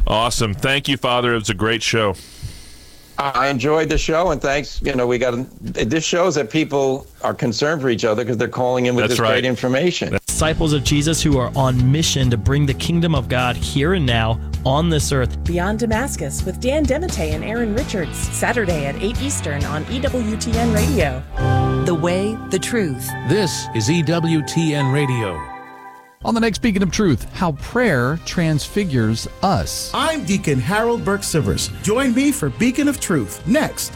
Awesome. Thank you, Father. It was a great show. I enjoyed the show, and thanks. This shows that people are concerned for each other because they're calling in with great information. Disciples of Jesus who are on mission to bring the kingdom of God here and now on this earth. Beyond Damascus with Dan Demete and Aaron Richards, Saturday at 8 Eastern on EWTN Radio. The way, the truth. This is EWTN Radio. On the next Beacon of Truth, how prayer transfigures us. I'm Deacon Harold Burke-Sivers. Join me for Beacon of Truth next.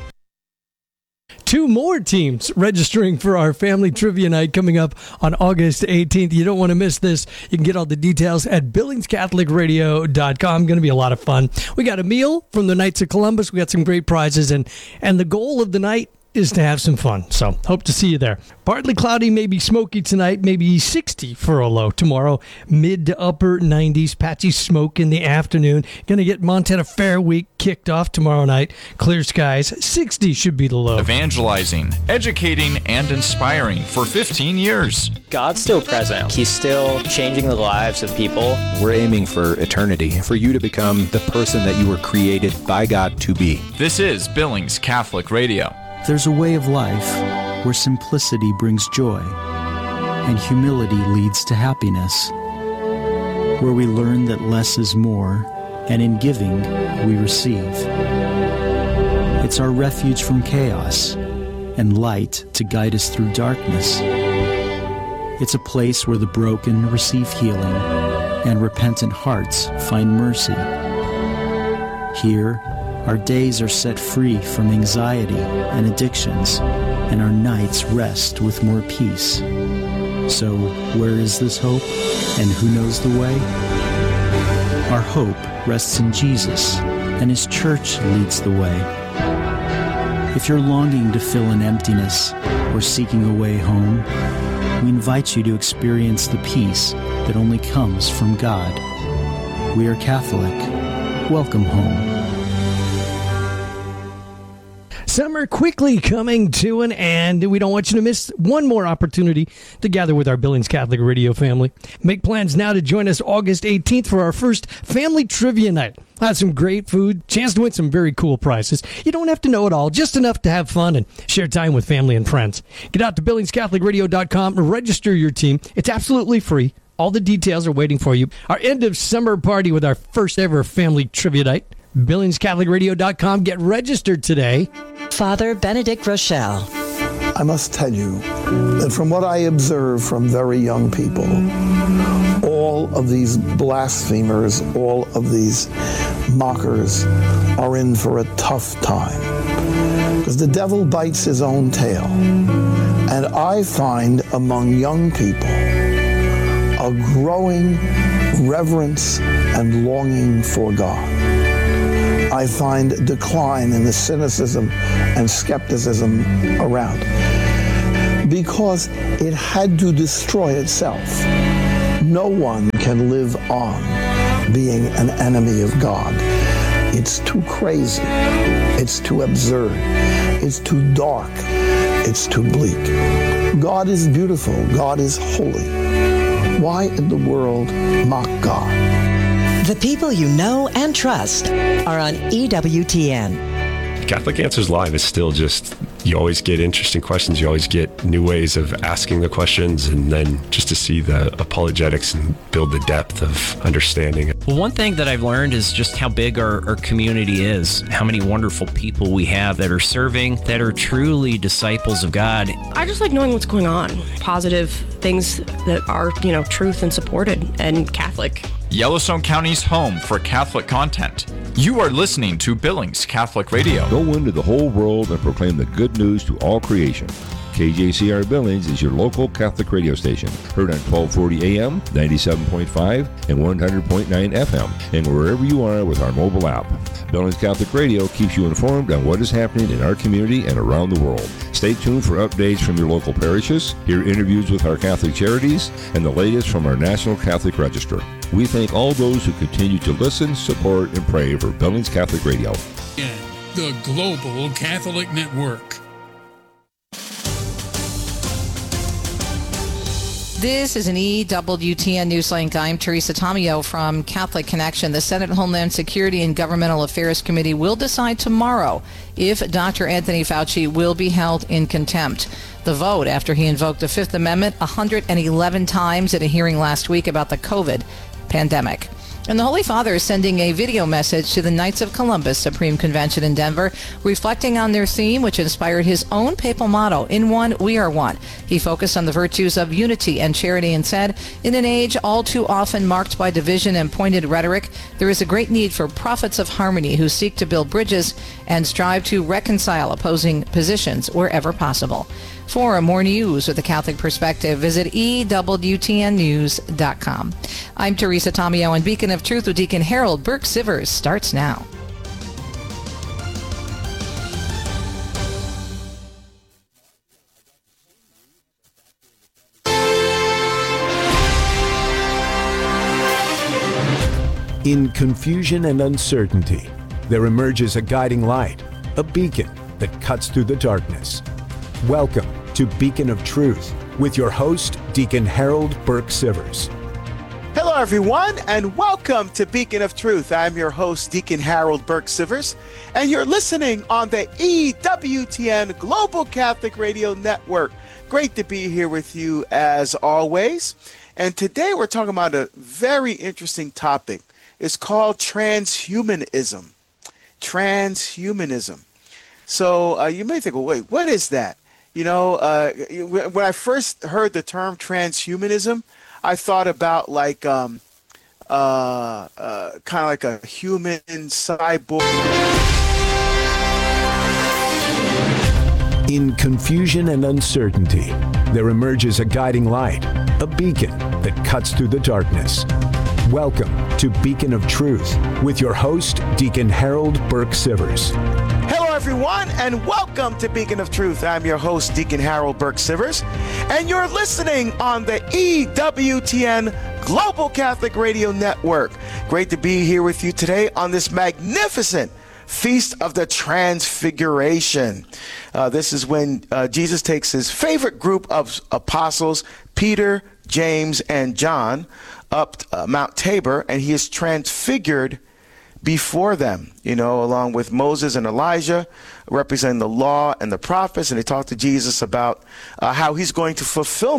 2 more teams registering for our family trivia night coming up on August 18th. You don't want to miss this. You can get all the details at BillingsCatholicRadio.com. Going to be a lot of fun. We got a meal from the Knights of Columbus. We got some great prizes, and the goal of the night is to have some fun. So hope to see you there. Partly cloudy, maybe smoky tonight, maybe 60 for a low tomorrow. Mid to upper 90s, patchy smoke in the afternoon. Going to get Montana Fair Week kicked off tomorrow night. Clear skies, 60 should be the low. Evangelizing, educating, and inspiring for 15 years. God's still present. He's still changing the lives of people. We're aiming for eternity, for you to become the person that you were created by God to be. This is Billings Catholic Radio. There's a way of life where simplicity brings joy and humility leads to happiness, where we learn that less is more, and in giving, we receive. It's our refuge from chaos and light to guide us through darkness. It's a place where the broken receive healing and repentant hearts find mercy. Here, our days are set free from anxiety and addictions, and our nights rest with more peace. So, where is this hope, and who knows the way? Our hope rests in Jesus, and His church leads the way. If you're longing to fill an emptiness or seeking a way home, we invite you to experience the peace that only comes from God. We are Catholic. Welcome home. Summer quickly coming to an end. We don't want you to miss one more opportunity to gather with our Billings Catholic Radio family. Make plans now to join us August 18th for our first family trivia night. Have some great food, chance to win some very cool prizes. You don't have to know it all, just enough to have fun and share time with family and friends. Get out to BillingsCatholicRadio.com and register your team. It's absolutely free. All the details are waiting for you. Our end of summer party with our first ever family trivia night. BillingsCatholicRadio.com. Get registered today. Father Benedict Rochelle. I must tell you that from what I observe from very young people, all of these blasphemers, all of these mockers are in for a tough time. Because the devil bites his own tail. And I find among young people a growing reverence and longing for God. I find a decline in the cynicism and skepticism around because it had to destroy itself. No one can live on being an enemy of God. It's too crazy. It's too absurd. It's too dark. It's too bleak. God is beautiful. God is holy. Why in the world mock God? The people you know and trust are on EWTN. Catholic Answers Live is still just, you always get interesting questions. You always get new ways of asking the questions, and then just to see the apologetics and build the depth of understanding. Well, one thing that I've learned is just how big our community is, how many wonderful people we have that are serving, that are truly disciples of God. I just like knowing what's going on, positive things that are, truth and supported and Catholic. Yellowstone County's home for Catholic content. You are listening to Billings Catholic Radio. Go into the whole world and proclaim the good news to all creation. KJCR Billings is your local Catholic radio station, heard on 1240 AM, 97.5, and 100.9 FM, and wherever you are with our mobile app. Billings Catholic Radio keeps you informed on what is happening in our community and around the world. Stay tuned for updates from your local parishes, hear interviews with our Catholic charities, and the latest from our National Catholic Register. We thank all those who continue to listen, support, and pray for Billings Catholic Radio. And the Global Catholic Network. This is an EWTN News Link. I'm Teresa Tomeo from Catholic Connection. The Senate Homeland Security and Governmental Affairs Committee will decide tomorrow if Dr. Anthony Fauci will be held in contempt. The vote after he invoked the Fifth Amendment 111 times at a hearing last week about the COVID pandemic. And the Holy Father is sending a video message to the Knights of Columbus Supreme Convention in Denver, reflecting on their theme, which inspired his own papal motto, "In one, we are one." He focused on the virtues of unity and charity and said, "In an age all too often marked by division and pointed rhetoric, there is a great need for prophets of harmony who seek to build bridges and strive to reconcile opposing positions wherever possible." For more news with a Catholic perspective, visit EWTNnews.com. I'm Teresa Tomeo, and Beacon of Truth with Deacon Harold Burke Sivers starts now. In confusion and uncertainty, there emerges a guiding light, a beacon that cuts through the darkness. Welcome to Beacon of Truth with your host, Deacon Harold Burke Sivers. Hello, everyone, and welcome to Beacon of Truth. I'm your host, Deacon Harold Burke Sivers, and you're listening on the EWTN Global Catholic Radio Network. Great to be here with you as always. And today we're talking about a very interesting topic. It's called transhumanism. Transhumanism. So you may think, well, wait, what is that? You know, when I first heard the term transhumanism, I thought about like kind of like a human cyborg. In confusion and uncertainty, there emerges a guiding light, a beacon that cuts through the darkness. Welcome to Beacon of Truth with your host, Deacon Harold Burke Sivers. Hello, everyone, and welcome to Beacon of Truth. I'm your host, Deacon Harold Burke Sivers, and you're listening on the EWTN Global Catholic Radio Network. Great to be here with you today on this magnificent Feast of the Transfiguration. This is when Jesus takes his favorite group of apostles, Peter, James, and John, up Mount Tabor, and he is transfigured before them, you know, along with Moses and Elijah, representing the law and the prophets. And they talk to Jesus about how he's going to fulfill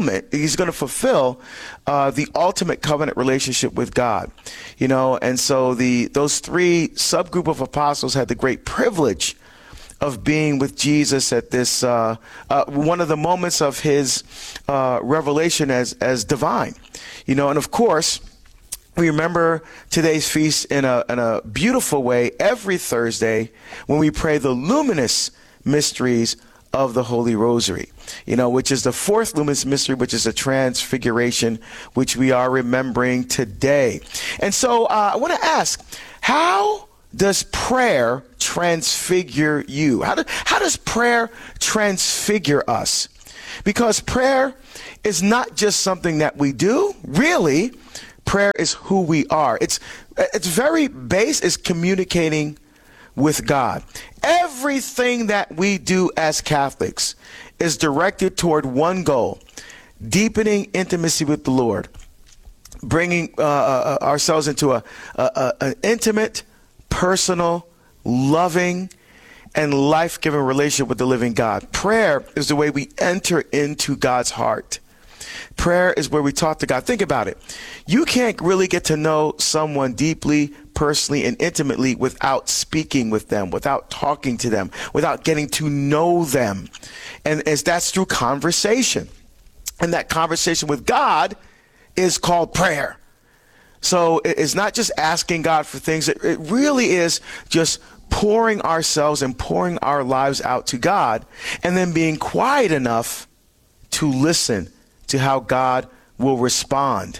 the ultimate covenant relationship with God, you know. And so those three subgroup of apostles had the great privilege of being with Jesus at this one of the moments of his revelation as divine, you know. And of course, we remember today's feast in a beautiful way every Thursday when we pray the luminous mysteries of the Holy Rosary, you know, which is the fourth luminous mystery, which is the Transfiguration, which we are remembering today. And so I want to ask, how does prayer transfigure you? How does prayer transfigure us? Because prayer is not just something that we do, really. Prayer is who we are. It's very base is communicating with God. Everything that we do as Catholics is directed toward one goal: deepening intimacy with the Lord, bringing ourselves into an intimate, personal, loving, and life-giving relationship with the living God. Prayer is the way we enter into God's heart. Prayer is where we talk to God. Think about it. You can't really get to know someone deeply, personally, and intimately without speaking with them, without talking to them, without getting to know them. And that's through conversation. And that conversation with God is called prayer. So it's not just asking God for things. It really is just pouring ourselves and pouring our lives out to God, and then being quiet enough to listen to how God will respond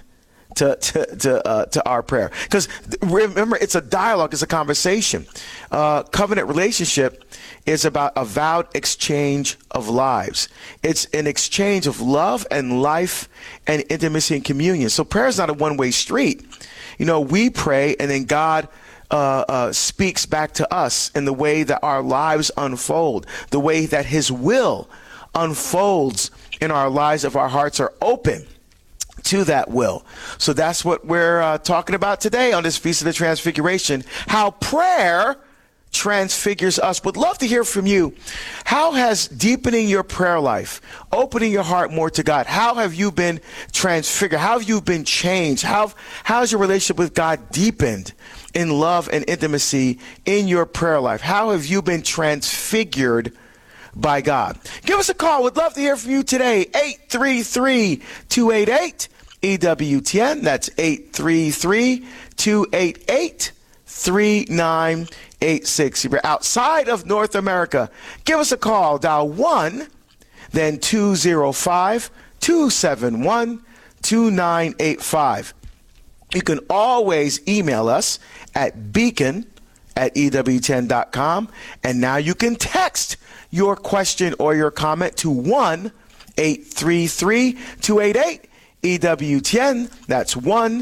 to our prayer. Because remember, it's a dialogue, it's a conversation. Covenant relationship is about a vowed exchange of lives. It's an exchange of love and life and intimacy and communion. So prayer is not a one-way street. You know, we pray and then God speaks back to us in the way that our lives unfold, the way that his will unfolds in our lives if our hearts are open to that will. So that's what we're talking about today on this Feast of the Transfiguration, how prayer transfigures us. Would love to hear from you. How has deepening your prayer life, opening your heart more to God, how have you been transfigured? How have you been changed? How's your relationship with God deepened in love and intimacy in your prayer life? How have you been transfigured by God? Give us a call. We'd love to hear from you today. 833-288-EWTN. That's 833-288-3986. If you're outside of North America, give us a call. Dial 1, then 205-271-2985. You can always email us at beacon@EWTN.com. And now you can text your question or your comment to 1-833-288-EWTN. That's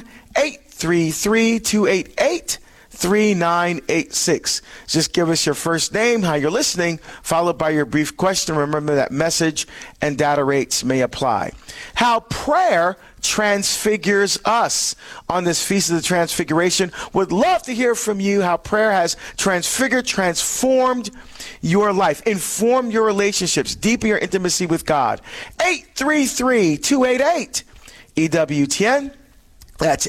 1-833-288-3986. Just give us your first name, how you're listening, followed by your brief question. Remember that message and data rates may apply. How prayer transfigures us on this Feast of the Transfiguration. Would love to hear from you how prayer has transformed your life, informed your relationships, deepen your intimacy with God. 833-288-EWTN. That's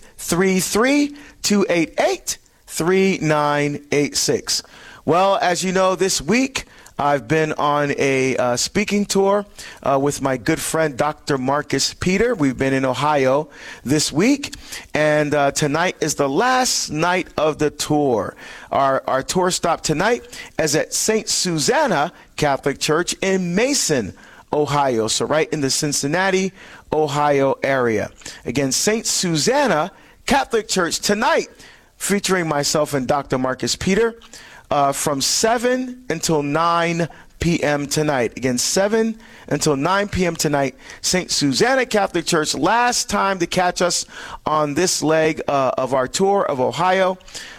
833-288-3986. Well, as you know, this week I've been on a speaking tour with my good friend, Dr. Marcus Peter. We've been in Ohio this week, and tonight is the last night of the tour. Our tour stop tonight is at St. Susanna Catholic Church in Mason, Ohio. So right in the Cincinnati, Ohio area. Again, St. Susanna Catholic Church tonight, featuring myself and Dr. Marcus Peter. From 7 until 9 p.m. tonight. Again, 7 until 9 p.m. tonight, St. Susanna Catholic Church. Last time to catch us on this leg of our tour of Ohio.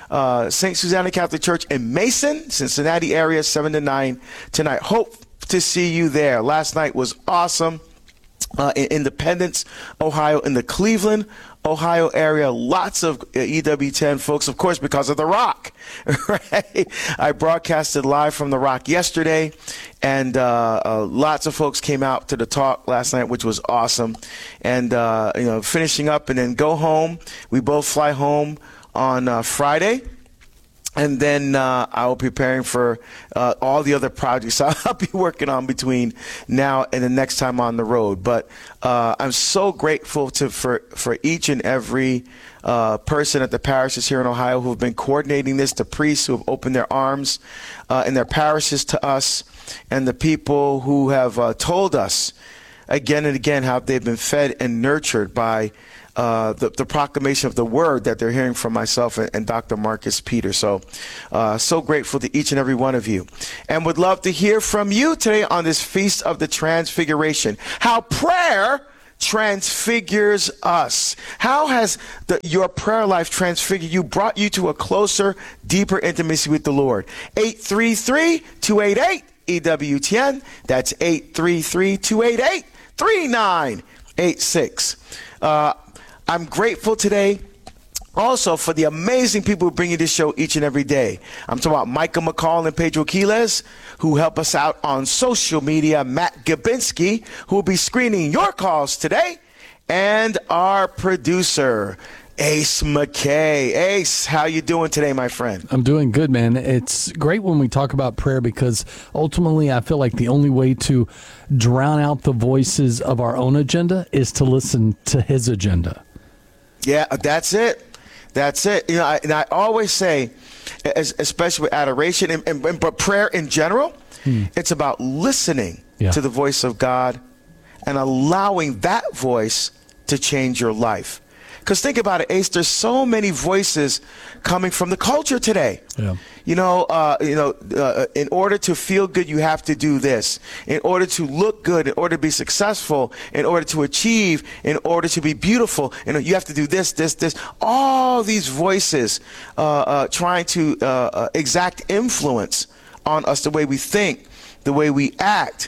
St. Susanna Catholic Church in Mason, Cincinnati area, 7 to 9 tonight. Hope to see you there. Last night was awesome. In Independence, Ohio, in the Cleveland, Ohio area. Lots of EWTN folks, of course, because of The Rock. Right? I broadcasted live from The Rock yesterday, and lots of folks came out to the talk last night, which was awesome. And, finishing up and then go home. We both fly home on Friday. And then I will be preparing for all the other projects I'll be working on between now and the next time on the road. But I'm so grateful for each and every person at the parishes here in Ohio who have been coordinating this, the priests who have opened their arms in their parishes to us, and the people who have told us again and again how they've been fed and nurtured by the proclamation of the word that they're hearing from myself and Dr. Marcus Peter. So grateful to each and every one of you, and would love to hear from you today on this Feast of the Transfiguration. How prayer transfigures us. How has your prayer life transfigured you, brought you to a closer, deeper intimacy with the Lord? 833-288-EWTN. That's 833-288-3986. I'm grateful today also for the amazing people who bring you this show each and every day. I'm talking about Micah McCall and Pedro Quiles, who help us out on social media, Matt Gabinski, who will be screening your calls today, and our producer, Ace McKay. Ace, how you doing today, my friend? I'm doing good, man. It's great when we talk about prayer because ultimately I feel like the only way to drown out the voices of our own agenda is to listen to his agenda. Yeah, that's it. That's it. You know, I always say, especially with adoration but prayer in general, it's about listening to the voice of God and allowing that voice to change your life. Because think about it, Ace, there's so many voices coming from the culture today. Yeah. In order to feel good, you have to do this. In order to look good, in order to be successful, in order to achieve, in order to be beautiful, you have to do this. All these voices trying to exact influence on us, the way we think, the way we act,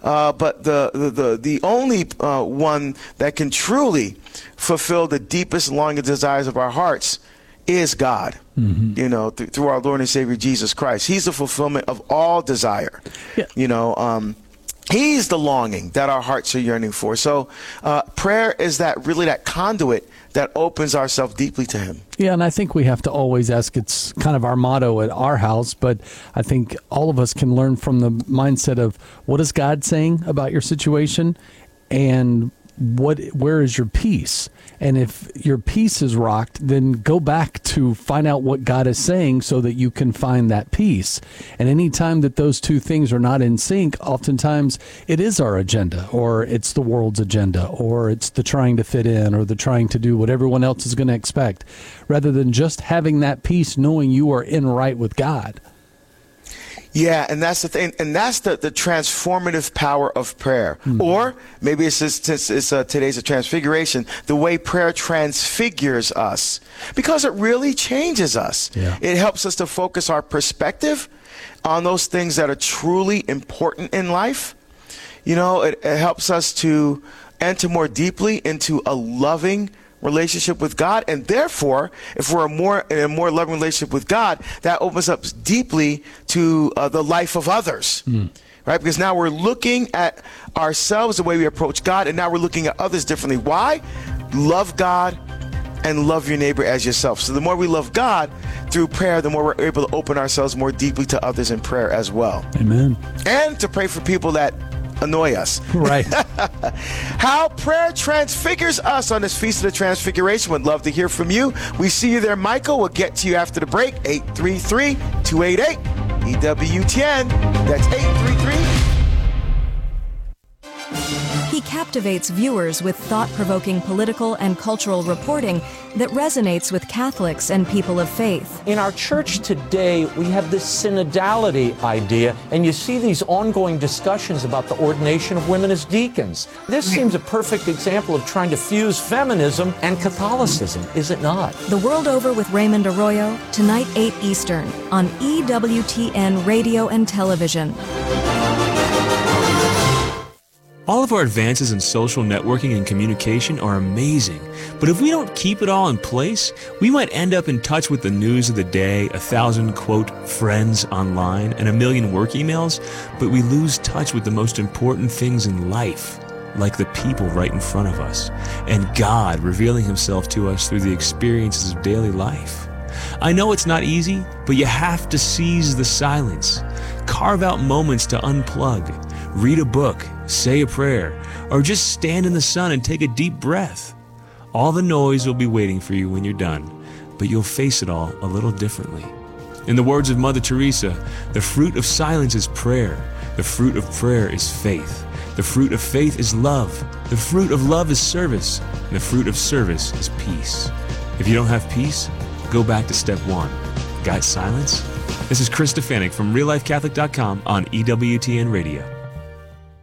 but the only one that can truly fulfill the deepest longing desires of our hearts is God. Mm-hmm. You know, through our Lord and Savior Jesus Christ. He's the fulfillment of all desire. Yeah. You know, He's the longing that our hearts are yearning for. So prayer is that conduit that opens ourselves deeply to Him. Yeah, and I think we have to always ask. It's kind of our motto at our house, but I think all of us can learn from the mindset of what is God saying about your situation, and where is your peace? And if your peace is rocked, then go back to find out what God is saying so that you can find that peace. And anytime that those two things are not in sync, oftentimes it is our agenda, or it's the world's agenda, or it's the trying to fit in, or the trying to do what everyone else is going to expect, rather than just having that peace knowing you are in right with God. Yeah, and that's the thing, and that's the transformative power of prayer. Mm-hmm. Or maybe it's just, today's a transfiguration, the way prayer transfigures us, because it really changes us. Yeah. It helps us to focus our perspective on those things that are truly important in life. You know, it helps us to enter more deeply into a loving relationship with God, and therefore, if we're in a more loving relationship with God, that opens up deeply to the life of others, right? Because now we're looking at ourselves the way we approach God, and now we're looking at others differently. Why? Love God and love your neighbor as yourself. So the more we love God through prayer, the more we're able to open ourselves more deeply to others in prayer as well. Amen. And to pray for people that annoy us. Right. How prayer transfigures us on this Feast of the Transfiguration. Would love to hear from you. We see you there, Michael. We'll get to you after the break. 833-288-EWTN. That's 833. He captivates viewers with thought-provoking political and cultural reporting that resonates with Catholics and people of faith. In our church today, we have this synodality idea, and you see these ongoing discussions about the ordination of women as deacons. This seems a perfect example of trying to fuse feminism and Catholicism, is it not? The World Over with Raymond Arroyo, tonight 8 Eastern, on EWTN Radio and Television. All of our advances in social networking and communication are amazing, but if we don't keep it all in place, we might end up in touch with the news of the day, 1,000, quote, friends online, and 1 million work emails, but we lose touch with the most important things in life, like the people right in front of us, and God revealing Himself to us through the experiences of daily life. I know it's not easy, but you have to seize the silence. Carve out moments to unplug. Read a book, say a prayer, or just stand in the sun and take a deep breath. All the noise will be waiting for you when you're done, but you'll face it all a little differently. In the words of Mother Teresa, the fruit of silence is prayer. The fruit of prayer is faith. The fruit of faith is love. The fruit of love is service. And the fruit of service is peace. If you don't have peace, go back to step 1. Got silence? This is Chris Stefanik from RealLifeCatholic.com on EWTN Radio.